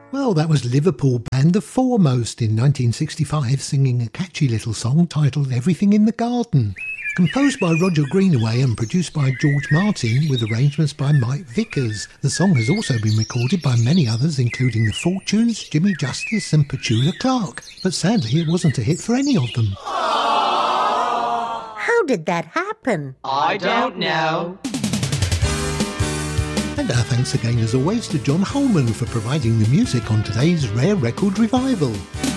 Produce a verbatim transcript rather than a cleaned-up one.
Well, that was Liverpool band The Foremost in nineteen sixty-five singing a catchy little song titled Everything in the Garden. Composed by Roger Greenaway and produced by George Martin with arrangements by Mike Vickers. The song has also been recorded by many others including The Fortunes, Jimmy Justice and Petula Clark. But sadly it wasn't a hit for any of them. How did that happen? I don't know. And our thanks again as always to John Holman for providing the music on today's Rare Record Revival.